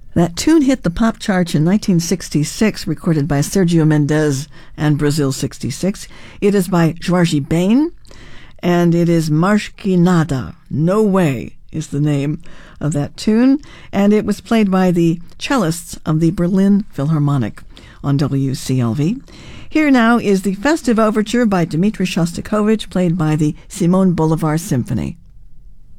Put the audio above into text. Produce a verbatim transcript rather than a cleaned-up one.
That tune hit the pop charts in nineteen sixty-six, recorded by Sergio Mendes and Brazil sixty-six. It is by Jorge Ben, and it is Marche que Nada, No Way is the name of that tune, and it was played by the cellists of the Berlin Philharmonic on W C L V. Here now is the Festive Overture by Dmitri Shostakovich, played by the Simon Bolivar Symphony.